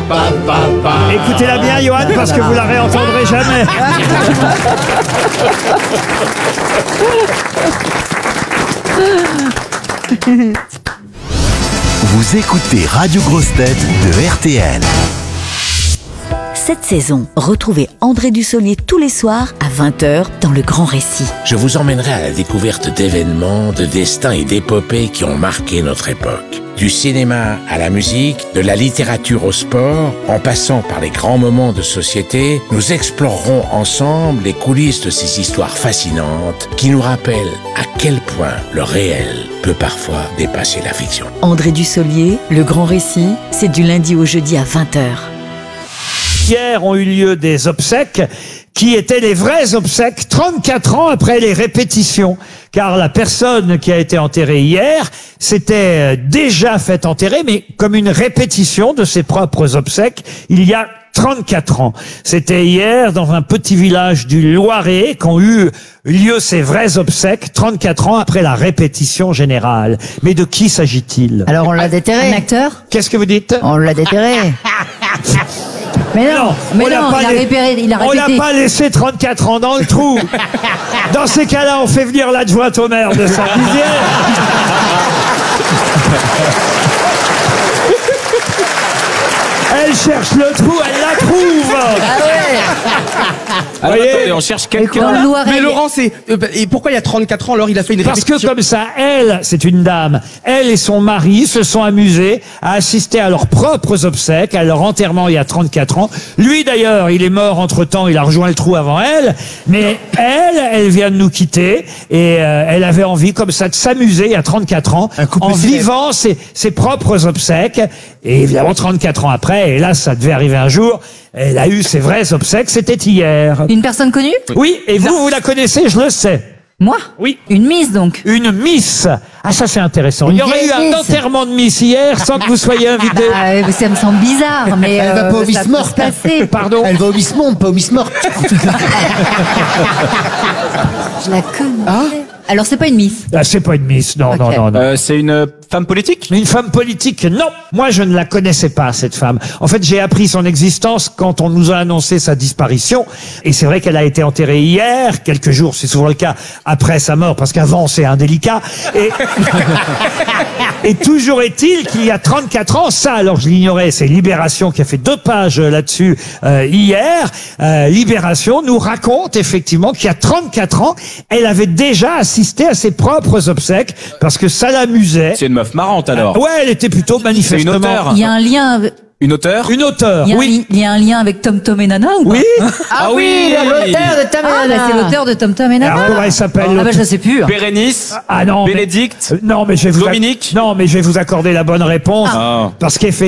Écoutez-la bien, Johan, parce que vous la réentendrez jamais. Vous écoutez Radio Grosse Tête de RTL. Cette saison, retrouvez André Dussolier tous les soirs à 20h dans Le Grand Récit. Je vous emmènerai à la découverte d'événements, de destins et d'épopées qui ont marqué notre époque. Du cinéma à la musique, de la littérature au sport, en passant par les grands moments de société, nous explorerons ensemble les coulisses de ces histoires fascinantes qui nous rappellent à quel point le réel peut parfois dépasser la fiction. André Dussolier, Le Grand Récit, c'est du lundi au jeudi à 20h. Hier ont eu lieu des obsèques qui étaient les vraies obsèques 34 ans après les répétitions. Car la personne qui a été enterrée hier s'était déjà fait enterrer, mais comme une répétition de ses propres obsèques il y a 34 ans. C'était hier dans un petit village du Loiret qu'ont eu lieu ces vraies obsèques 34 ans après la répétition générale. Mais de qui s'agit-il? Alors on l'a déterré. Un acteur? Qu'est-ce que vous dites? On l'a déterré. Mais non, on l'a pas il a on répété. l'a pas laissé 34 ans dans le trou. Dans ces cas-là, on fait venir l'adjointe au maire de Saint-Dizier. Elle cherche le trou, elle la trouve. Alors, Voyez, attendez, on cherche quelqu'un. Dans le Loiret. Mais Laurent, et pourquoi il y a 34 ans alors il a fait une parce que répétition? comme ça, elle, c'est une dame, elle et son mari se sont amusés à assister à leurs propres obsèques, à leur enterrement il y a 34 ans. Lui d'ailleurs, il est mort entre-temps, il a rejoint le trou avant elle, mais elle vient de nous quitter et elle avait envie comme ça de s'amuser il y a 34 ans en vivant ses propres obsèques. Et évidemment, 34 ans après, et là, ça devait arriver un jour, elle a eu ses vraies obsèques, c'était hier. Une personne connue? Oui, et vous la connaissez, je le sais. Moi? Oui. Une Miss donc? Une Miss. Ah, ça c'est intéressant. Il y aurait eu un Miss. enterrement de Miss hier sans que vous soyez invité. Ça me semble bizarre, mais Elle va pas au ça Miss peut Morte. se passer. Pardon. Elle va au Miss Monde, pas au Miss Morte. Je la connais. Alors c'est pas une Miss. Ah, c'est pas une Miss, non, Ok. non. C'est une femme politique? Une femme politique, non. Moi, je ne la connaissais pas, cette femme. En fait, j'ai appris son existence quand on nous a annoncé sa disparition. Et c'est vrai qu'elle a été enterrée hier, quelques jours, c'est souvent le cas, après sa mort, parce qu'avant, c'est indélicat. Et toujours est-il qu'il y a 34 ans, ça, alors je l'ignorais, c'est Libération qui a fait 2 pages là-dessus hier. Libération nous raconte effectivement qu'il y a 34 ans, elle avait déjà assisté à ses propres obsèques, parce que ça l'amusait. C'est une meuf marrante alors. Ouais, elle était plutôt manifestement... auteure. Il y a un lien avec... Une auteure? Une auteure, oui. Il y a un lien avec Tom Tom et Nana ou pas? Oui. Ah oui, L'auteur de Tom et Nana. C'est l'auteur de Tom Tom et Nana. Alors, comment elle s'appelle? Ah bah je sais plus. Bérénice? Ah non, mais- Bénédicte? Non, mais je vais vous Dominique? non, mais je vais vous accorder la bonne réponse Ah. parce qu'effectivement